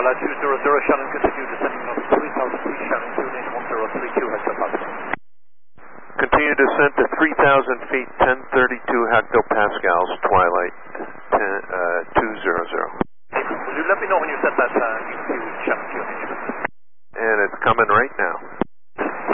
Twilight 200, Shannon, continue descending on 3000 feet, Shannon 29132, has departed. Continue descent to 3,000 feet, 1032 hectopascals, Twilight 200. Will you let me know when you set that EQ Shannon to your engine? And it's coming right now.